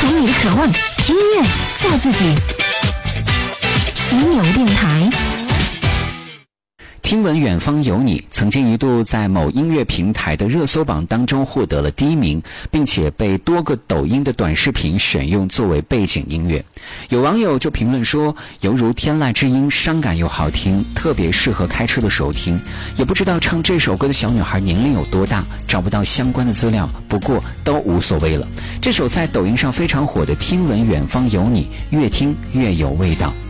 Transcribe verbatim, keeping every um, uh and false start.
你的渴望，听音乐做自己。犀牛电台。 听闻远方有你曾经一度在某音乐平台的热搜榜当中获得了第一名，并且被多个抖音的短视频选用作为背景音乐。有网友就评论说，犹如天籁之音，伤感又好听，特别适合开车的时候听。也不知道唱这首歌的小女孩年龄有多大，找不到相关的资料，不过都无所谓了。这首在抖音上非常火的《听闻远方有你》，越听越有味道。